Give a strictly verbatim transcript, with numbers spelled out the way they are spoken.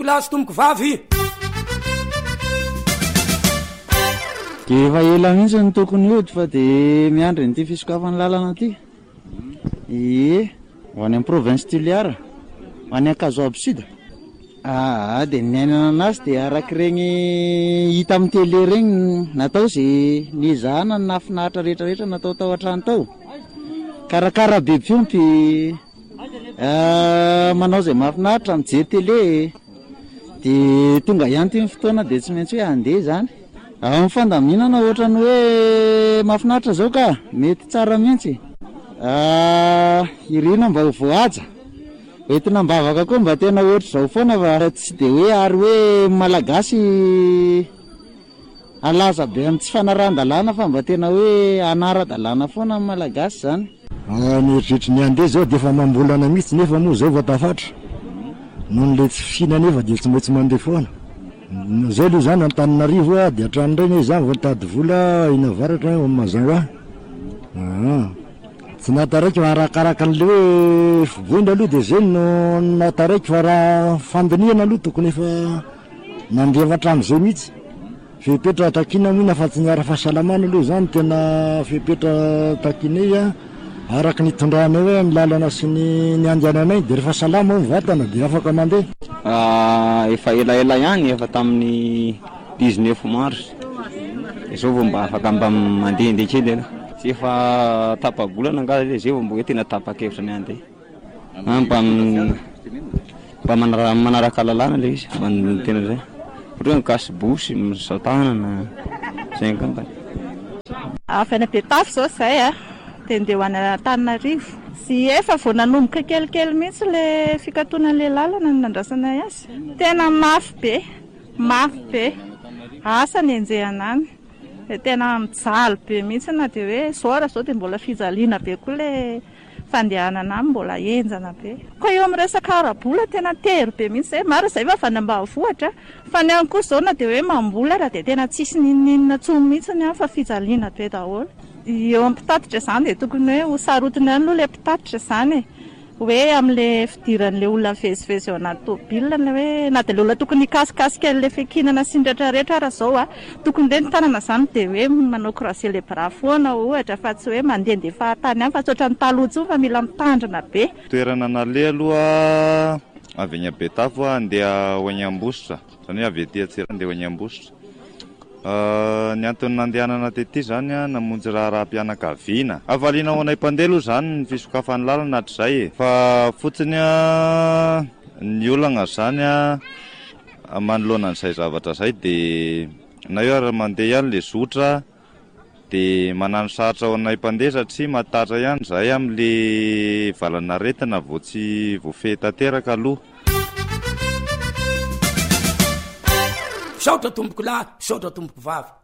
tomboko lahy sy tomboko vavy. De efa ela mihitsy ny tokony hody fa de miandry n'ity fisokafany lalana ty. Ie, ho any amin'ny province Toliara, ho any Ankazoab Sud. Ah, de niainana anazy de araky regny hita amin'ny télé regny natao zay nizahana ny nafinahitra rehetra rehetra natao tao an-trano tao. Karakara be fiompy, manao zay mahafinaritra mijery télé, de tonga ihany ty ny fotoana de tsy maintsy hoe andeha zany. Amin'ny fandaminana ohatrany hoe mahafinaritra zao ka mety tsara mihitsy. Irina mba ho voahaja, entina mbavaka koa mba tena ohatry zao foana fa tsy de hoe ary hoe malagasy alaza be amin'ny tsy fanaran-dalàna fa mba tena hoe anara-dalàna foana amin'ny malagasy zany. Nieritreritra ny andeha zao de efa mambolana mihitsy nefa moa zao vao tafatra. Noho le tsy fihina nefa de tsy maintsy mandeha foana. Zao aloha zany Antananarivo a de hatrany reny zany vao tady vola ina varatra mazava. Ah. Tsy nataraiky fa arakaraka an'le hoe voina aloha de zay no nataraiky fa raha fandiniana aloha tokony efa nandrevatra am'izay mihitsy. Fepetra takina mina fa tsy niara fahasalamana aloha zany tena fepetra takina araky ny tondrana hoe amin'ny lalana sy ny ny andiananay de rehefa salama ny vatana de afaka mandeha. Ah, efa elaela ihany efa tamin'ny dix-neuf mars. Izao vao mba afaka mba mandehandeha kely aloha. Tsy efa tapa-bolana nga zay vao mba hoe tena tapa-kevitra ny andeha. Ah, mba mba manara manaraka lalàna le izy, mba tena zay. Ohatra ny kasibosy, misatanana, zay angamba. Afana Betafy zao zay a. De ndeha ho any Antananarivo. Sy efa vao nanomboka kelikely mihitsy le fikatoanan'le lalana nandrasana azy. Tena mafy be, mafy be. Asa ny enjehana any. De tena mijaly be mihitsy na de hoe zora zao de mbola fijaliana be koa le fandehanana any mbola enjana be. Koa eo amin'ny resaka arabola tena tery be mihitsy. Maro zay fa avy ambanivohitra fa ny any koa zao na de hoe mambola raha de tena tsisy ninninina tsony mihitsy ny fa fijaliana be daholo. Eo amin'ny mpitatitra zany de tokony hoe ho sarotiny ihany aloha le mpitatitra zany hoe amin'le fidiran'le olona mivezivezy eo anaty tomobilina hoe na de le olona tokony hikasikasika le fikinana sy ny rehetrarehetra raha zao a tokony le ny tanana zany de hoe manao croiser les bras foana ohatra fa tsy hoe mandehandeha fahatany ihany fa tsy ohatran'ny taloha intsony fa mila mitandrina be. Toerana naleha aloha avy any Betafy andeha ho any Ambositra, zany hoe avy etỳ Antsirabe andeha ho any Ambositra. Ny antony nandehanana tety zany a namonjy raharaham-pianakaviana. Avaliana ho anay mpandeha aloha zany ny fisokafan'ny lalana hatrizay fa fotsiny a ny olana zany a manoloana an'izay zavatra zay de na eo ary mandeha ihany le zotra de manano sarotra ho anay mpandeha satria matatra ihany zay amin'le valana retina vao tsy voafehy tanteraka aloha. Saotra tomboko lahy, saotra tomboko vavy.